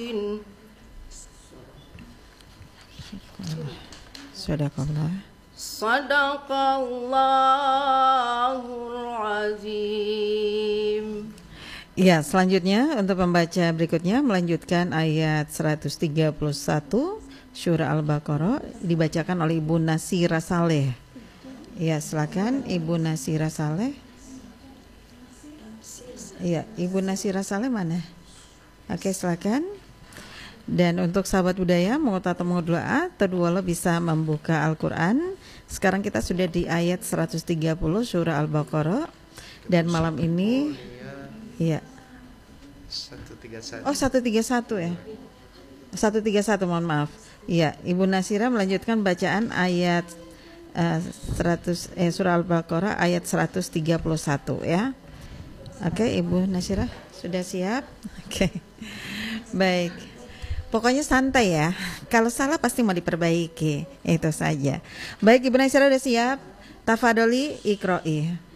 Sadaqallah. Sadaqallahul azim. Ya, selanjutnya untuk pembaca berikutnya melanjutkan ayat 131 Surah Al-Baqarah dibacakan oleh Ibu Nasira Saleh. Ya, silakan Ibu Nasira Saleh. Ya, Ibu Nasira Saleh mana? Oke, silakan. Dan untuk sahabat budaya mau doa, terduala bisa membuka Al-Quran. Sekarang kita sudah di ayat 130 Surah Al-Baqarah. Dan malam ini ya 131. Oh, 131 ya. 131, mohon maaf. Iya, Ibu Nasira melanjutkan bacaan ayat Surah Al-Baqarah ayat 131 ya. Oke, Ibu Nasira sudah siap? Oke. Baik. Pokoknya santai ya. Kalau salah pasti mau diperbaiki. Itu saja. Baik, Ibu Nasira sudah siap? Tafadholi iqra'i.